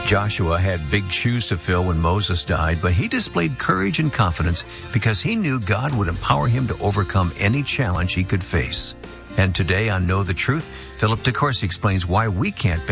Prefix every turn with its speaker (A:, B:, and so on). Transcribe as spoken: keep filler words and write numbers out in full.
A: Joshua had big shoes to fill when Moses died, but he displayed courage and confidence because he knew God would empower him to overcome any challenge he could face. And today on Know the Truth, Philip DeCourcy explains why we can't